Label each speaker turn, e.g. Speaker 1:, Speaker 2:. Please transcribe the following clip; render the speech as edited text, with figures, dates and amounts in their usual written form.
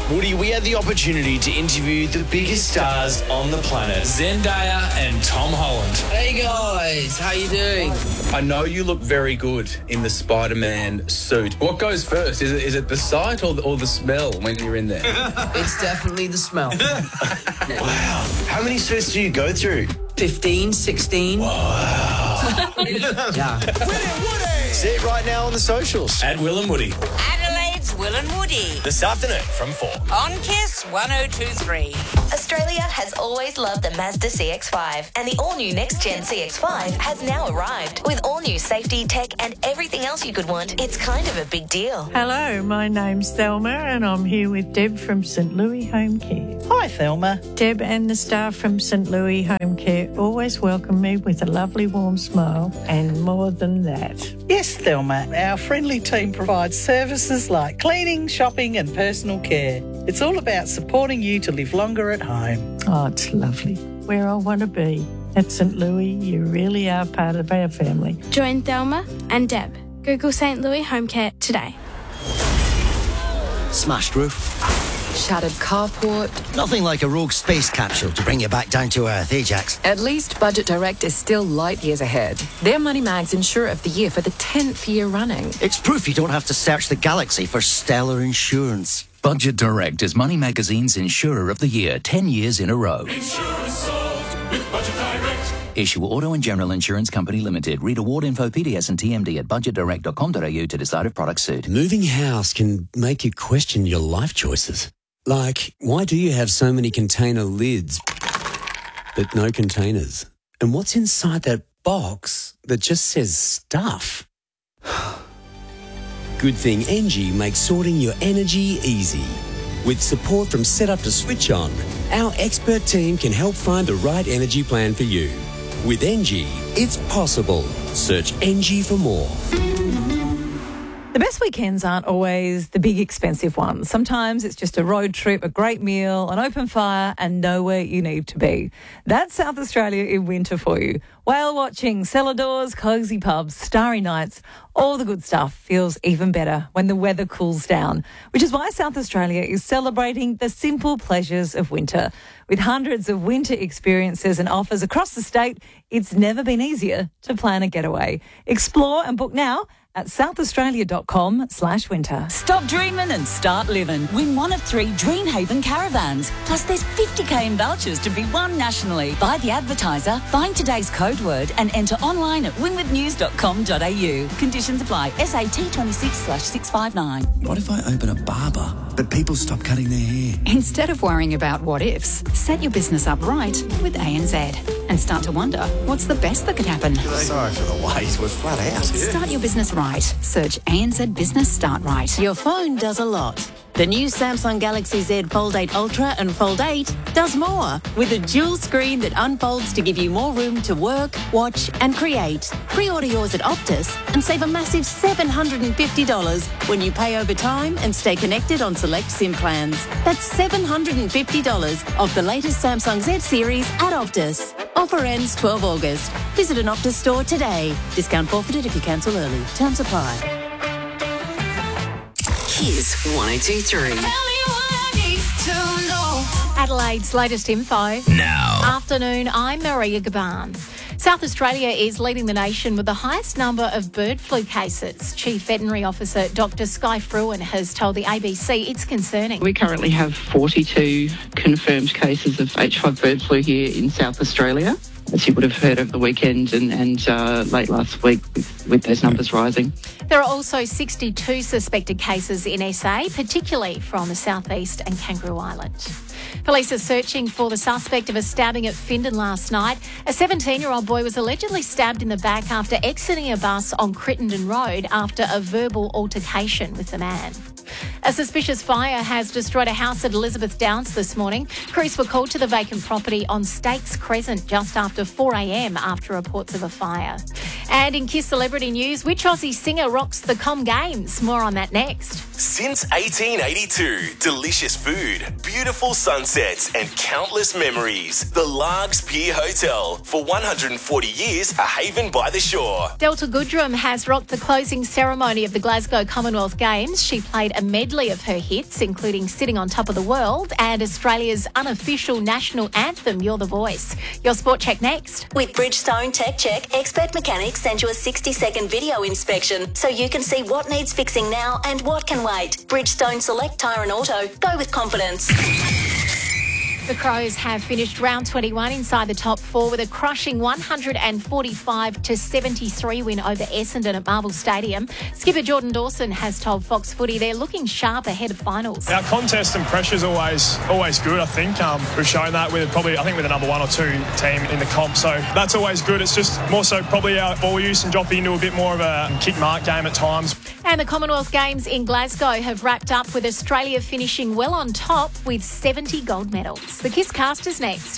Speaker 1: Woody, we had the opportunity to interview the biggest stars on the planet,
Speaker 2: Zendaya and Tom Holland.
Speaker 3: Hey guys, how you doing?
Speaker 2: I know you look very good in the Spider-Man suit. What goes first? Is it the sight or the smell when you're in there?
Speaker 3: It's definitely the smell.
Speaker 1: Wow. How many suits do you go through?
Speaker 3: 15, 16.
Speaker 1: Wow.
Speaker 3: Yeah.
Speaker 1: See it right now on the socials.
Speaker 2: At Will and Woody.
Speaker 4: Adelaide's Will and Woody.
Speaker 1: This afternoon from 4.
Speaker 4: On Kiss 102.3.
Speaker 5: Australia has always loved the Mazda CX-5, and the all-new next-gen CX-5 has now arrived. With all-new safety, tech, and everything else you could want, it's kind of a big deal.
Speaker 6: Hello, my name's Thelma, and I'm here with Deb from St Louis Home Care.
Speaker 7: Hi, Thelma.
Speaker 6: Deb and the staff from St Louis Home Care always welcome me with a lovely warm smile, and more than that.
Speaker 7: Yes, Thelma. Our friendly team provides services like cleaning, shopping, and personal care. It's all about supporting you to live longer at home.
Speaker 6: Oh, it's lovely. Where I want to be. At St Louis, you really are part of our family.
Speaker 8: Join Thelma and Deb. Google St Louis Home Care today.
Speaker 9: Smashed roof.
Speaker 10: Shattered carport.
Speaker 9: Nothing like a rogue space capsule to bring you back down to earth, eh, Jax?
Speaker 10: At least Budget Direct is still light years ahead. They're Money Mag's Insurer of the Year for the 10th year running.
Speaker 9: It's proof you don't have to search the galaxy for stellar insurance.
Speaker 11: Budget Direct is Money Magazine's Insurer of the Year 10 years in a row.
Speaker 12: Insurance solved with Budget Direct.
Speaker 11: Issue Auto and General Insurance Company Limited. Read award info, PDS and TMD at budgetdirect.com.au to decide if products suit.
Speaker 13: Moving house can make you question your life choices. Like, why do you have so many container lids but no containers? And what's inside that box that just says stuff? Good thing Engie makes sorting your energy easy. With support from Setup to Switch On, our expert team can help find the right energy plan for you. With Engie, it's possible. Search Engie for more.
Speaker 14: The best weekends aren't always the big expensive ones. Sometimes it's just a road trip, a great meal, an open fire and nowhere you need to be. That's South Australia in winter for you. Whale watching, cellar doors, cosy pubs, starry nights, all the good stuff feels even better when the weather cools down, which is why South Australia is celebrating the simple pleasures of winter. With hundreds of winter experiences and offers across the state, it's never been easier to plan a getaway. Explore and book now at southaustralia.com/winter.
Speaker 15: Stop dreaming and start living. Win one of 3 Dreamhaven caravans. Plus there's 50k in vouchers to be won nationally. Buy the advertiser, find today's code word and enter online at winwithnews.com.au. Conditions apply. SAT 26/659.
Speaker 16: What if I open a barber, but people stop cutting their hair?
Speaker 17: Instead of worrying about what ifs, set your business up right with ANZ and start to wonder what's the best that could happen.
Speaker 16: Sorry for the wait, we're flat out.
Speaker 17: Start your business right. Search ANZ Business Start Right.
Speaker 18: Your phone does a lot. The new Samsung Galaxy Z Fold 8 Ultra and Fold 8 does more with a dual screen that unfolds to give you more room to work, watch and create. Pre-order yours at Optus and save a massive $750 when you pay over time and stay connected on select SIM plans. That's $750 off the latest Samsung Z series at Optus. Offer ends 12 August. Visit an Optus store today. Discount forfeited if you cancel early. Terms apply.
Speaker 19: Kiss 102.3.
Speaker 8: Adelaide's latest info.
Speaker 11: Now.
Speaker 8: Afternoon, I'm Maria Gaban. South Australia is leading the nation with the highest number of bird flu cases. Chief Veterinary Officer Dr Sky Fruin has told the ABC it's concerning.
Speaker 20: We currently have 42 confirmed cases of H5 bird flu here in South Australia, as you would have heard over the weekend and late last week with those numbers rising.
Speaker 8: There are also 62 suspected cases in SA, particularly from the southeast and Kangaroo Island. Police are searching for the suspect of a stabbing at Findon last night. A 17-year-old boy was allegedly stabbed in the back after exiting a bus on Crittenden Road after a verbal altercation with the man. A suspicious fire has destroyed a house at Elizabeth Downs this morning. Crews were called to the vacant property on Stakes Crescent just after 4 a.m. after reports of a fire. And in Kiss Celebrity News, which Aussie singer rocks the Com Games? More on that next.
Speaker 21: Since 1882, delicious food, beautiful sunsets, and countless memories. The Largs Pier Hotel. For 140 years, a haven by the shore.
Speaker 8: Delta Goodrum has rocked the closing ceremony of the Glasgow Commonwealth Games. She played a medley of her hits, including Sitting on Top of the World and Australia's unofficial national anthem, You're the Voice. Your Sport Check next.
Speaker 22: With Bridgestone Tech Check, expert mechanics send you a 60-second video inspection so you can see what needs fixing now and what can wait. Bridgestone Select Tyre and Auto. Go with confidence.
Speaker 8: The Crows have finished round 21 inside the top four with a crushing 145-73 win over Essendon at Marvel Stadium. Skipper Jordan Dawson has told Fox Footy they're looking sharp ahead of finals.
Speaker 23: Our contest and pressure is always good, I think. We've shown that with with the number 1 or 2 team in the comp, so that's always good. It's just more so probably our ball use and dropping into a bit more of a kick mark game at times.
Speaker 8: And the Commonwealth Games in Glasgow have wrapped up with Australia finishing well on top with 70 gold medals. The Kiss Cast is next.